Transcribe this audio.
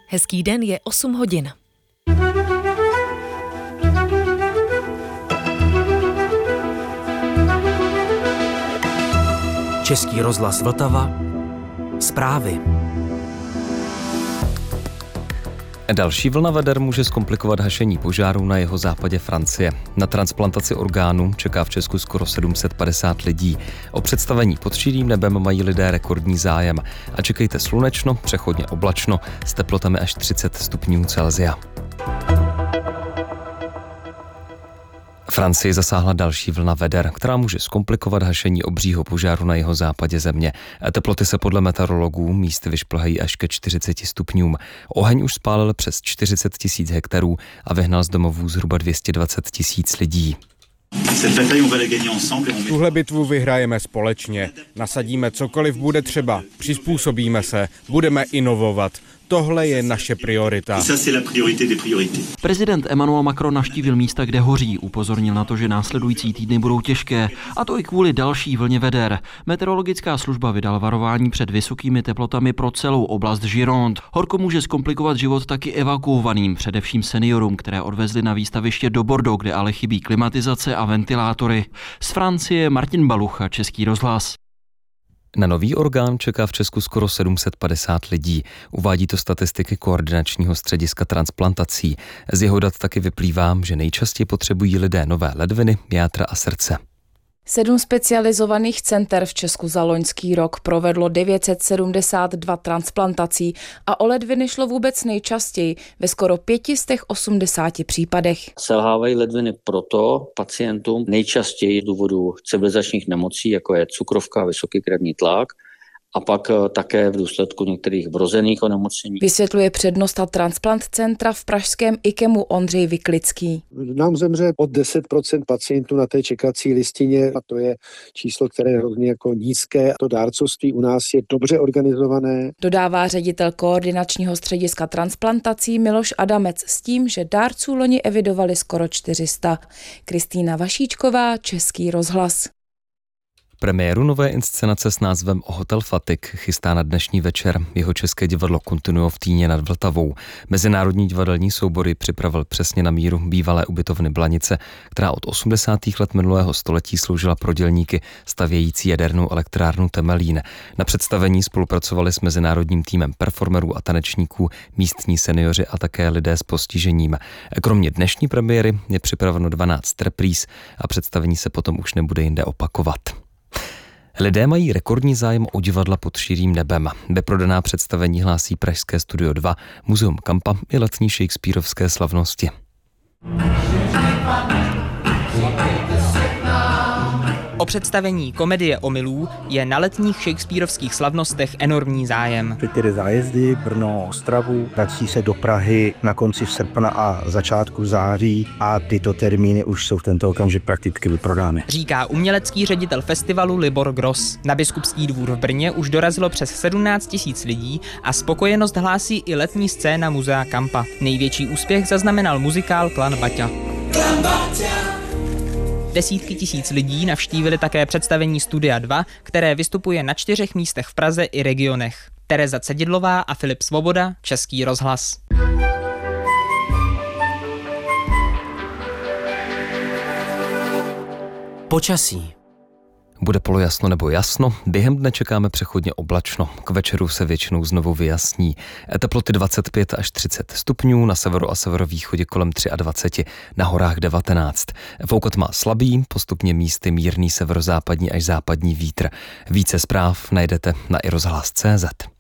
Hezký den, je 8 hodin. Český rozhlas Vltava. Zprávy. Další vlna veder může zkomplikovat hašení požáru na jihozápadě Francie. Na transplantaci orgánů čeká v Česku skoro 750 lidí. O představení pod širým nebem mají lidé rekordní zájem. A čekejte slunečno, přechodně oblačno, s teplotami až 30 stupňů Celsia. Francii zasáhla další vlna veder, která může zkomplikovat hašení obřího požáru na jihozápadě země. Teploty se podle meteorologů místy vyšplhají až ke 40 stupňům. Oheň už spálil přes 40 000 hektarů a vyhnal z domovů zhruba 220 000 lidí. Tuhle bitvu vyhrajeme společně. Nasadíme cokoliv bude třeba, přizpůsobíme se, budeme inovovat. Tohle je naše priorita. Prezident Emmanuel Macron navštívil místa, kde hoří, upozornil na to, že následující týdny budou těžké, a to i kvůli další vlně veder. Meteorologická služba vydala varování před vysokými teplotami pro celou oblast Gironde. Horko může zkomplikovat život taky evakuovaným, především seniorům, které odvezli na výstaviště do Bordeaux, kde ale chybí klimatizace a ventilátory. Z Francie Martin Balucha, Český rozhlas. Na nový orgán čeká v Česku skoro 750 lidí. Uvádí to statistiky Koordinačního střediska transplantací. Z jeho dat taky vyplývá, že nejčastěji potřebují lidé nové ledviny, játra a srdce. 7 specializovaných center v Česku za loňský rok provedlo 972 transplantací a o ledviny šlo vůbec nejčastěji, ve skoro 580 případech. Selhávají ledviny proto pacientům nejčastěji z důvodu civilizačních nemocí, jako je cukrovka, vysoký krevní tlak, a pak také v důsledku některých vrozených onemocnění. Vysvětluje přednosta transplant centra v pražském IKEMu Ondřej Vyklický. Nám zemře od 10% pacientů na té čekací listině a to je číslo, které je hrozně jako nízké. To dárcovství u nás je dobře organizované. Dodává ředitel Koordinačního střediska transplantací Miloš Adamec s tím, že dárců loni evidovali skoro 400. Kristýna Vašíčková, Český rozhlas. Premiéru nové inscenace s názvem Hotel Fatik chystá na dnešní večer jeho České divadlo Continuo v Týně nad Vltavou. Mezinárodní divadelní soubory připravil přesně na míru bývalé ubytovny Blanice, která od 80. let minulého století sloužila pro dělníky stavějící jadernou elektrárnu Temelín. Na představení spolupracovali s mezinárodním týmem performerů a tanečníků, místní seniori a také lidé s postižením. Kromě dnešní premiéry je připraveno 12 repríz a představení se potom už nebude jinde opakovat. Lidé mají rekordní zájem o divadla pod širým nebem. Vyprodaná představení hlásí pražské Studio 2, Muzeum Kampa i letní shakespearovské slavnosti. O představení Komedie omylů je na letních shakespearovských slavnostech enormní zájem. Ty zájezdy Brno, Ostravu, vrací se do Prahy na konci srpna a začátku září a tyto termíny už jsou v tento okamžik prakticky vyprodány. Říká umělecký ředitel festivalu Libor Gross. Na Biskupský dvůr v Brně už dorazilo přes 17 000 lidí a spokojenost hlásí i letní scéna Muzea Kampa. Největší úspěch zaznamenal muzikál Klan Baťa. Desítky tisíc lidí navštívili také představení Studia 2, které vystupuje na 4 místech v Praze i regionech. Tereza Cedidlová a Filip Svoboda, Český rozhlas. Počasí. Bude polojasno nebo jasno, během dne čekáme přechodně oblačno. K večeru se většinou znovu vyjasní. Teploty 25 až 30 stupňů, na severu a severovýchodě kolem 23, na horách 19. Foukat má slabý, postupně místy mírný severozápadní až západní vítr. Více zpráv najdete na iRozhlas.cz.